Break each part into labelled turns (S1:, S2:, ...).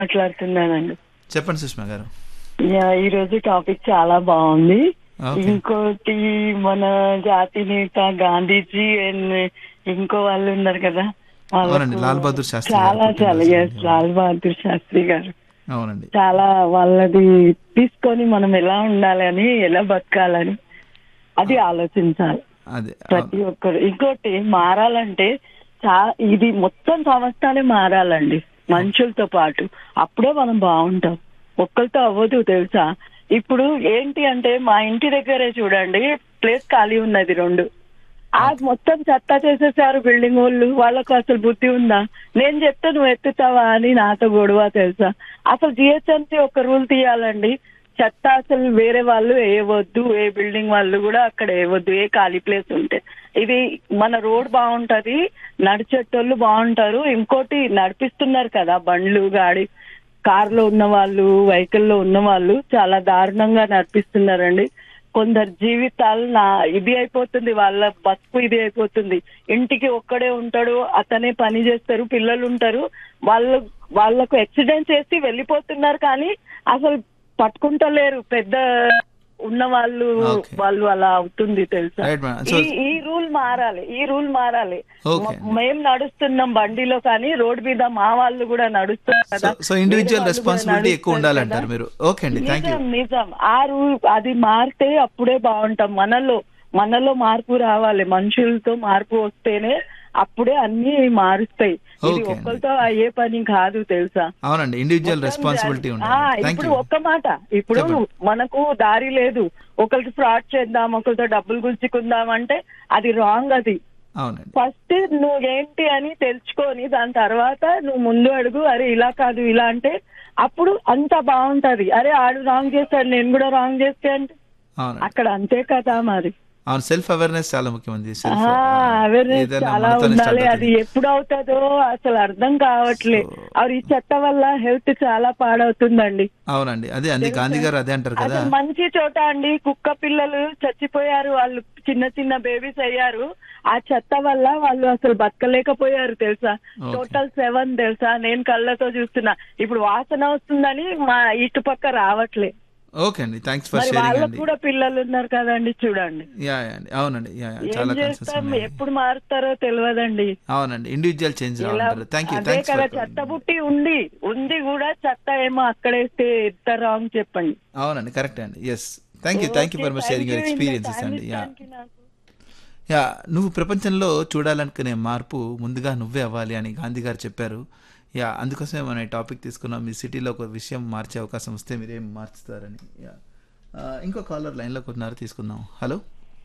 S1: మాట్లాడుతున్నానండి.
S2: చెప్పండి సుష్మా గారు.
S1: ఈరోజు టాపిక్ చాలా బాగుంది.
S2: ఓకే.
S1: ఇంకోటి మన జాతి నేత గాంధీజీ అండ్ ఇంకో వాళ్ళు ఉన్నారు కదా,
S2: అవునండి,
S1: వాళ్ళకు
S2: లాల్ బహదూర్ శాస్త్రి గారు
S1: చాలా చాలా
S2: పుట్టినరోజు అండి. అవును.
S1: లాల్ బహదూర్ శాస్త్రి గారు
S2: అవునండి.
S1: చాలా వాళ్ళది తీసుకొని మనం ఎలా ఉండాలని, ఎలా బతకాలని అది ఆలోచించాలి
S2: అదే.
S1: ప్రతి ఒక్కరు. ఇంకోటి మారాలంటే ఇది మొత్తం సంస్థనే మారాలండి మనుషులతో పాటు. అప్పుడే మనం బాగుంటాం. ఒక్కరితో అవ్వదు తెలుసా. ఇప్పుడు ఏంటి అంటే మా ఇంటి దగ్గరే చూడండి, ప్లేస్ ఖాళీ ఉన్నది 2.
S2: ఓకే.
S1: మొత్తం చెత్త చేసేసారు బిల్డింగ్ వాళ్ళు. వాళ్ళకు అసలు బుద్ధి ఉందా? నేను చెప్తే నువ్వు ఎత్తుతావా అని నాతో గొడవ తెలుసా. అసలు జిహెచ్ఎంసీ ఒక రూల్ తీయాలండి, చెత్త అసలు వేరే వాళ్ళు వేయవద్దు, ఏ బిల్డింగ్ వాళ్ళు కూడా అక్కడ వేయవద్దు, ఏ ఖాళీ ప్లేస్ ఉంటే. ఇది మన రోడ్ బాగుంటది, నడిచేటోళ్ళు బాగుంటారు. ఇంకోటి నడిపిస్తున్నారు కదా బండ్లు, కార్లో ఉన్న వాళ్ళు, వెహికల్లో ఉన్న వాళ్ళు చాలా దారుణంగా నడిపిస్తున్నారండి. కొందరు జీవితాలు ఇది అయిపోతుంది, వాళ్ళ బతుకు ఇది అయిపోతుంది. ఇంటికి ఒక్కడే ఉంటాడు, అతనే పని చేస్తారు, పిల్లలు ఉంటారు. వాళ్ళకు యాక్సిడెంట్ చేసి వెళ్ళిపోతున్నారు, కానీ అసలు పట్టుకుంటలేరు. పెద్ద ఉన్న వాళ్ళు
S2: ఓకే.
S1: వాళ్ళు అలా అవుతుంది తెలుసా.
S2: Right madam. సో
S1: ఈ రూల్ మారాలి, ఈ రూల్ మారాలి.
S2: ఓకే అండి.
S1: మేం నడుస్తున్నాం బండిలో, కానీ రోడ్ మీద మా వాళ్ళు కూడా నడుస్తారు
S2: సో
S1: కదా.
S2: సో ఇండివిజువల్
S1: వేరే వాళ్ళు కూడా
S2: రెస్పాన్సిబిలిటీ ఎక్కువ
S1: నడుస్తారు
S2: ఉండాలంటారు
S1: కదా.
S2: మీరు. ఓకే అండి, థ్యాంక్ యూ.
S1: నిజం నిజం. ఆ రూల్ అది మారితే అప్పుడే బాగుంటాం. మనలో మార్పు రావాలి. మనుషులతో మార్పు వస్తేనే అప్పుడే అన్ని మారుస్తాయి. ఇది
S2: ఓకే అండి.
S1: ఒక్కరితో అయ్యే పని కాదు తెలుసా.
S2: అవునండి, ఇండివిజువల్
S1: మొత్తం
S2: రెస్పాన్సిబిలిటీ
S1: ఆ,
S2: ఉండాలి. థ్యాంక్
S1: ఇప్పుడు
S2: యూ.
S1: ఒక్క మాట, ఇప్పుడు
S2: చెప్పండి.
S1: మనకు దారి లేదు, ఒకరికి ఫ్రాడ్ చేద్దాం, ఒకరితో డబ్బులు గుంజుకుందాం అంటే అది రాంగ్. అది
S2: అవునండి.
S1: ఫస్ట్ నువ్వు ఏంటి అని తెలుసుకొని దాని తర్వాత నువ్వు ముందు అడుగు. అరే ఇలా కాదు ఇలా అంటే అప్పుడు అంతా బాగుంటది. అరే ఆడు రాంగ్ చేస్తాడు, నేను కూడా రాంగ్ చేస్తే అంటే
S2: అవునండి.
S1: అక్కడ అంతే కదా మరి.
S2: అవును, సెల్ఫ్ అవేర్నెస్ చాలా ముఖ్యమంది. సెల్ఫ్
S1: అవేర్నెస్
S2: ఏదైనా
S1: చాలా
S2: మనతోనే
S1: ఉండాలి.
S2: స్టార్ట్
S1: అది
S2: అవుతుంది.
S1: ఎప్పుడు అవుతుందో అసలు అర్థం కావట్లే.
S2: సో
S1: ఈ చెత్త వల్ల హెల్త్ చాలా పాడవుతుందండి
S2: అవునండి, అదే అంది
S1: తెలుసా.
S2: గాంధీ గారు అదే అంటారు కదా.
S1: అసలు మంచి చోట అండి కుక్క పిల్లలు చచ్చిపోయారు, వాళ్ళు చిన్న చిన్న బేబీస్ అయ్యారు. ఆ చెత్త వల్ల వాళ్ళు అసలు బతకలేకపోయారు తెలుసా.
S2: ఓకే.
S1: టోటల్ 7 తెలుసా, నేను కళ్ళతో చూస్తున్నా. ఇప్పుడు వాసన వస్తుందని మా ఇటుపక్క రావట్లే.
S2: ఓకే అండి, థ్యాంక్స్ ఫర్
S1: మరి
S2: షేరింగ్
S1: వాళ్ళకు
S2: అండి.
S1: కూడా పిల్లలు ఉన్నారు కదండి, చూడండి.
S2: యా యా అండి, అవునండి. యా యా,
S1: ఏం
S2: చాలా కన్సర్న్స్
S1: చేస్తాం,
S2: ఉన్నాయి.
S1: ఎప్పుడు మారుతారో తెలియదండి.
S2: అవునండి, ఇండివిజువల్ చేంజ్
S1: ఎలా
S2: రావాలంటారు. థ్యాంక్ యూ,
S1: అదే
S2: థ్యాంక్స్
S1: కదా,
S2: ఫర్
S1: చెత్త బుట్టి ఉంది కూడా చెత్త ఏమో అక్కడేస్తే ఎంత రాంగ్ చెప్పండి.
S2: అవునండి, కరెక్ట్ అండి. Yes, thank you for much sharing your experiences అండి. యా యా, నువ్వు ప్రపంచంలో చూడాలనుకునే మార్పు ముందుగా నువ్వే అవ్వాలి అని గాంధీ గారు చెప్పారు. యా, అందుకోసమే మనం ఈ టాపిక్ తీసుకున్నాం. మీ సిటీలో ఒక విషయం మార్చే అవకాశం వస్తే మీరేం మార్చుతారని. యా, ఇంకో కాలర్ లైన్లోకి ఉన్నారు, తీసుకుందాం. Hello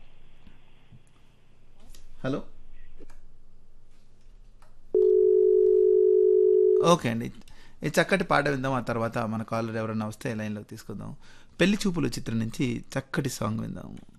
S2: hello. ఓకే అండి, ఈ చక్కటి పాట విందాం. ఆ తర్వాత మన కాలర్ ఎవరైనా వస్తే లైన్లోకి తీసుకుందాం. పెళ్లి చూపులు చిత్రం నుంచి చక్కటి సాంగ్ విందాం.